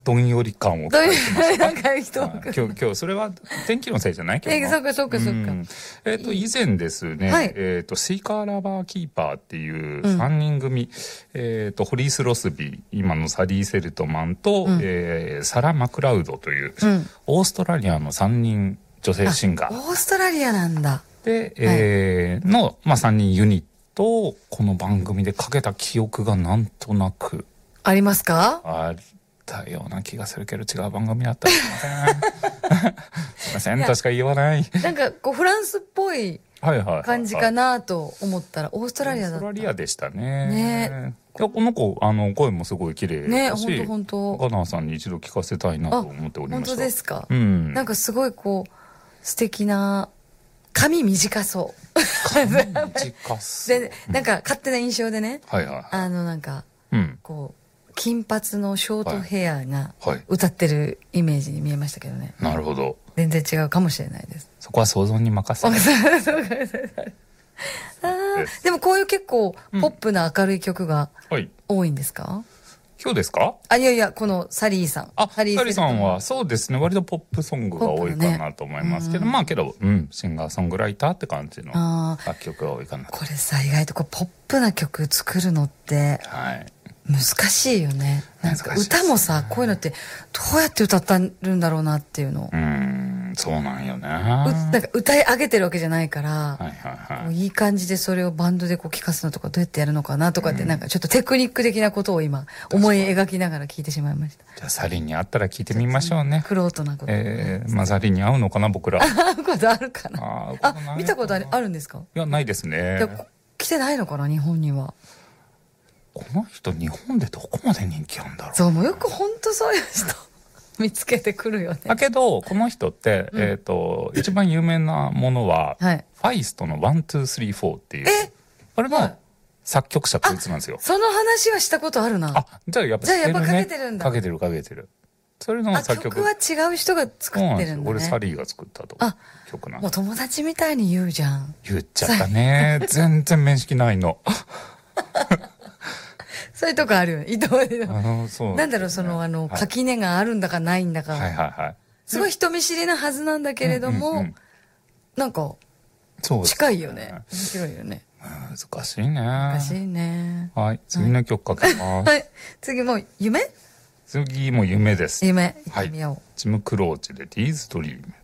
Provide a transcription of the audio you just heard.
どんより感を感じました。 なんか人今日、それは天気のせいじゃない今日の。 そうかそうかそうか。 以前ですね、 はいシーカーラバーキーパーっていう3人組、ホリース・ロスビー、今のサリー・セルトマンと、サラ・マクラウドという、オーストラリアの3人女性シンガー。 オーストラリアなんだ。 で、の、まあ、3人ユニットをこの番組でかけた記憶がなんとなく。 ありますか？ あったような気がするけど違う番組だったらすいません。すいませんとしか言わない。 なんかこうフランスっぽい感じかなと思ったらオーストラリアだった。 オーストラリアでしたね。ね。この子声もすごい綺麗だし、 ね、本当。 ガナーさんに一度聞かせたいなと思っておりました。 本当ですか？ なんかすごいこう素敵な髪短そう。 髪短そう。 でなんか勝手な印象でね。なんかこう。金髪のショートヘアが歌ってるイメージに見えましたけどね。 なるほど。 全然違うかもしれないです。 そこは想像に任せて。 でもこういう結構ポップな明るい曲が多いんですか？ 今日ですか？ いやこのサリーさん。 サリーさんはそうですね、割とポップソングが多いかなと思いますけど、まあけどシンガーソングライターって感じの楽曲が多いかな。 これさ、意外とこうポップな曲作るのって難しいよね。なんか歌もさ、こういうのってどうやって歌ってるんだろうなっていうの。 そうなんよね。なんか歌い上げてるわけじゃないから、いい感じでそれをバンドでこう聴かすのとかどうやってやるのかなとかって、なんかちょっとテクニック的なことを今思い描きながら聞いてしまいました。 じゃあサリーに会ったら聞いてみましょうね。 玄人なこと。 まあサリーに会うのかな僕ら。 会うことあるかな。見たことあるんですか？ いや、ないですね。 来てないのかな日本には。 この人日本でどこまで人気あるんだろう。 そう、もうよく本当そういう人見つけてくるよね。 だけどこの人って、一番有名なものは、ファイストの1234っていうあれの作曲者こいつなんですよ。 その話はしたことあるな。 じゃあやっぱかけてるんだ。 かけてる。それの作曲。 曲は違う人が作ってるんだね。 俺サリーが作った曲なんもう友達みたいに言うじゃん。 言っちゃったね。全然面識ないの。 そういうとこあるよね。なんだろう、その、垣根があるんだかないんだか。すごい人見知りなはずなんだけれども、なんか、近いよね。面白いよね。 難しいね。 難しいね。 はい。次の曲かけます。 はい。次も夢？ 次も夢です。 夢。行ってみよう。 ジム・クローチで These Dream。